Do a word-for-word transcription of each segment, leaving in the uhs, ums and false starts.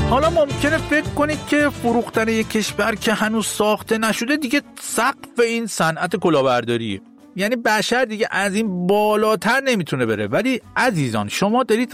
حالا ممکنه فکر کنید که فروختن یک کشور که هنوز ساخته نشده دیگه سقف این صنعت کلاهبرداریه، یعنی بشر دیگه از این بالاتر نمیتونه بره. ولی عزیزان، شما دارید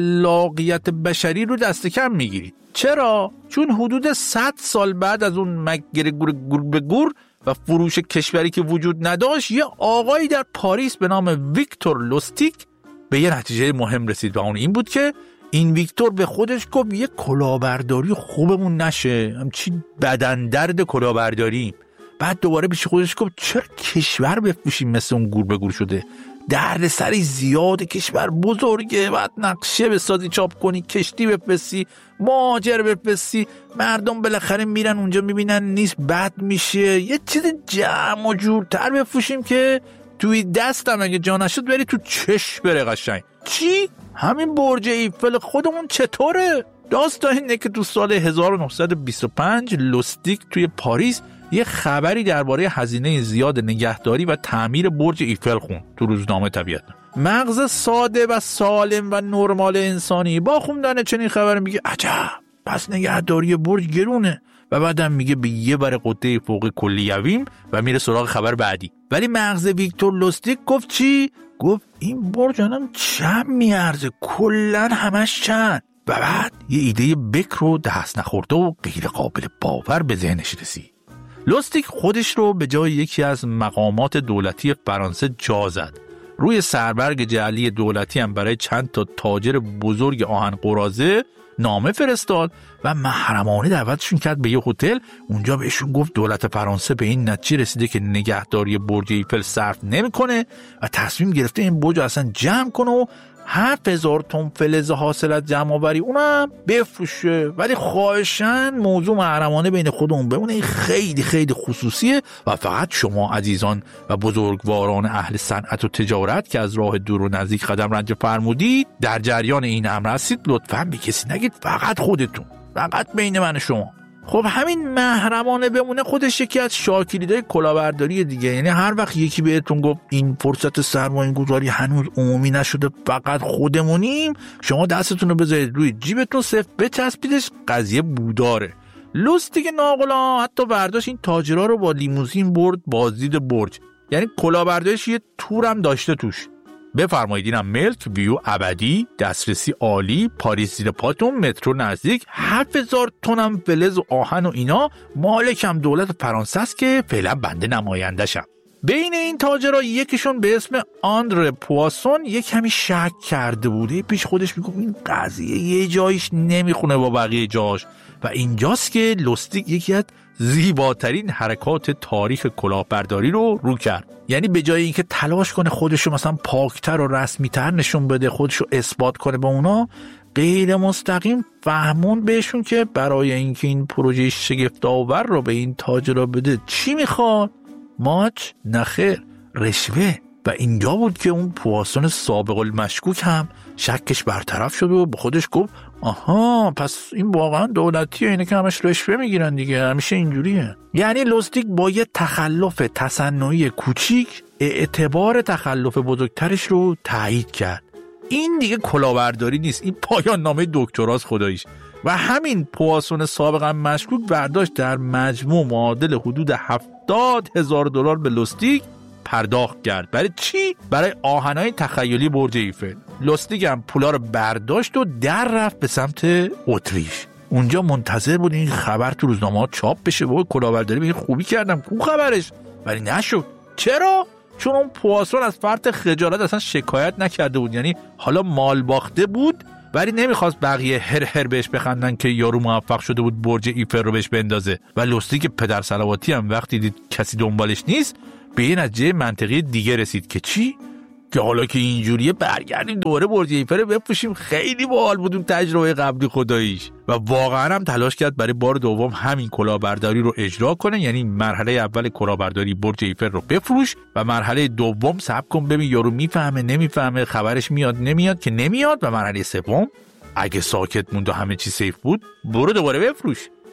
خلاقیت بشری رو دست کم میگیرید. چرا؟ چون حدود صد سال بعد از اون مگرگور گور به گور و فروش کشوری که وجود نداشت، یه آقایی در پاریس به نام ویکتور لوستیک به یه نتیجه مهم رسید و اون این بود که این ویکتور به خودش گفت یه کلاهبرداری خوبمون نشه، همچین بدن درد کلاهبرداریم. بعد دوباره پیش خودش گفت چرا کشور بفروشیم مثل اون گور به گور شده، درد سری زیاد، کشور بزرگه، بعد نقشه بسازی، چاپ کنی، کشتی بفرستی، مهاجر بفرستی، مردم بالاخره میرن اونجا میبینن نیست، بد میشه. یه چیز جمع و جورتر بفروشیم که توی دستم اگه جا نشد بری تو چش بره قشنگ. چی؟ همین برج ایفل خودمون چطوره؟ داستان اینه که تو سال هزار و نهصد و بیست و پنج لوستیک توی پاریس یه خبری درباره هزینه زیاد نگهداری و تعمیر برج ایفل خوند تو روزنامه. طبیعت مغز ساده و سالم و نرمال انسانی با خوندن چنین خبر میگه عجب، پس نگهداری برج گرونه، و بعدم میگه به یه بر قطعه فوق کلیویم و میره سراغ خبر بعدی. ولی مغز ویکتور لوستیک گفت چی؟ گفت این برج الان چند میارزه، کلن همش چند. و بعد یه ایده بکر و دست نخورده و غیر قابل باور به ذهنش رسید. لوستیک خودش رو به جای یکی از مقامات دولتی فرانسه جا زد. روی سربرگ جعلی دولتی هم برای چند تا تاجر بزرگ آهن قراضه نامه فرستاد و محرمانه دعوتشون کرد به یه هتل. اونجا بهشون گفت دولت فرانسه به این نتیجه رسیده که نگهداری برج ایفل صرف نمیکنه و تصمیم گرفته این برج اصلا جمع کنه و هفت هزار تن فلز حاصل از جمع آوری اونم بفروشه. ولی خواهشاً موضوع محرمانه بین خودمون بمونه، خیلی خیلی خصوصیه و فقط شما عزیزان و بزرگواران اهل صنعت و تجارت که از راه دور و نزدیک قدم رنج فرمودید در جریان این امر هستید. لطفاً به کسی نگید، فقط خودتون، فقط بین من و شما. خب همین محرمانه بمونه خودش یکی از شاکلیدهای کلاهبرداری دیگه. یعنی هر وقت یکی بهتون گفت این فرصت سرمایه‌گذاری هنوز عمومی نشده، فقط خودمونیم، شما دستتون رو بذارید روی جیبتون، صفر بچسبیدش، قضیه بوداره. لوستیک ناقلا حتی برداشت این تاجرها رو با لیموزین برد بازدید برج. یعنی کلاهبرداریش یه تورم داشته توش. بفرمایید اینم ملک ویو ابدی، دسترسی عالی، پاریس زیر پاتون، مترو نزدیک، هفت هزار تن هم فلز و آهن و اینا. مالکم دولت فرانسه است که فعلا بنده نمایندشم. بین این تاجرها یکیشون به اسم آندره پواسون یک کمی شک کرده بوده، پیش خودش میگه این قضیه یه جایش نمیخونه با بقیه جاش. و اینجاست که لوستیک یکی از زیباترین حرکات تاریخ کلاهبرداری رو رو کرد. یعنی به جای اینکه تلاش کنه خودشو مثلا پاکتر و رسمی‌تر نشون بده، خودشو اثبات کنه با اونا، غیر مستقیم فهمون بهشون که برای اینکه این پروژه شگفت‌آور رو به این تاجرها بده چی میخواد؟ ماچ نخیر، رشوه. و اینجا بود که اون پواسون سابق المشکوک هم شکش برطرف شد و به خودش گفت آها، پس این واقعا دولتیه، اینه که همش رشوه میگیرن دیگه، همیشه اینجوریه. یعنی لوستیک با یه تخلف تصنعی کوچیک اعتبار تخلف بزرگترش رو تایید کرد. این دیگه کلاهبرداری نیست، این پایان نامه دکتراست خداییش. و همین پواسون سابقا مشکوک برداشت در مجموع معادل حدود هفتاد هزار دلار به لوستیک پرداخت کرد. برای چی؟ برای آهنای تخیلی برج ایفل. لوستیک هم پولا رو برداشت و در رفت به سمت اتریش. اونجا منتظر بود این خبر تو روزنامه‌ها چاپ بشه و کلاهبرداری به خوبی کردم، کو خبرش. ولی نشد. چرا؟ چون اون پواسون از فرط خجالت اصلا شکایت نکرده بود. یعنی حالا مال باخته بود ولی نمیخواست بقیه هر هر بهش بخندن که یارو موفق شده بود برج ایفل رو بهش بندازه. و لوستیک پدر صلواتی هم وقتی دید کسی دنبالش نیست، به یه نتیجه منطقی دیگه رسید که چی؟ که حالا که اینجوریه برگردیم دوباره برج ایفل رو بپوشیم. خیلی باحال بود اون تجربه قبلی خداییش. و واقعا هم تلاش کرد برای بار دوم همین کلاهبرداری رو اجرا کنه. یعنی مرحله اول کلاهبرداری برج ایفل رو بفروش و مرحله دوم صبر کن ببین یارو میفهمه نمیفهمه، خبرش میاد نمیاد، که نمیاد. و مرحله سوم اگه ساکت موند و همه چی سیف بود، برو دوباره بفروش.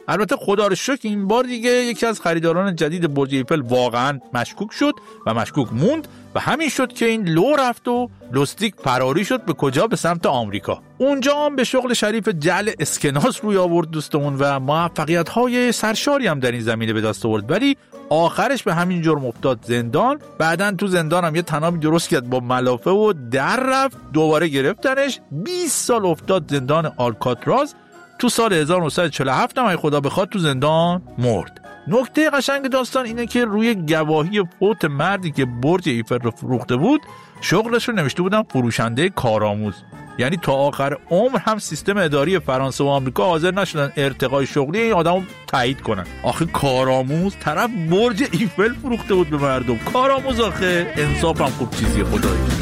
البته خدا رو شکر این بار دیگه یکی از خریداران جدید برج ایفل واقعا مشکوک شد و مشکوک موند و همین شد که این لو رفت و لوستیک فراری شد به کجا؟ به سمت آمریکا. اونجا هم به شغل شریف جعل اسکناس روی آورد دوستمون و موفقیت‌های سرشاری هم در این زمینه به دست آورد، ولی آخرش به همین جرم افتاد زندان. بعدن تو زندان هم یه تنابی درست کرد با ملافه و در رفت، دوباره گرفتنش، بیست سال افتاد زندان آلکاتراز. تو سال هزار و نهصد و چهل و هفت هم اگه خدا بخواد تو زندان مرد. نکته قشنگ داستان اینه که روی گواهی فوت مردی که برج ایفل رو فروخته بود شغلش رو نوشته بودن فروشنده کارآموز. یعنی تا آخر عمر هم سیستم اداری فرانسه و آمریکا حاضر نشدن ارتقای شغلی این آدمو تایید کنن. آخه کارآموز، طرف برج ایفل فروخته بود به مردم. کارآموز آخه انصاف هم خوب چیزی خدایی.